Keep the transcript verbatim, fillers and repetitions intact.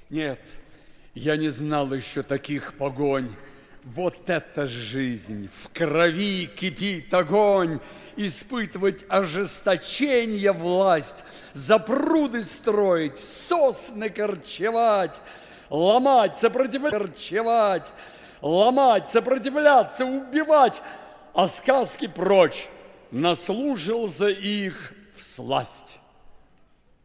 Нет, я не знал еще таких погонь. Вот это жизнь! В крови кипит огонь, испытывать ожесточение власть, запруды строить, сосны корчевать, ломать, сопротивляться, корчевать, ломать, сопротивляться, убивать, а сказки прочь, наслужился их всласть.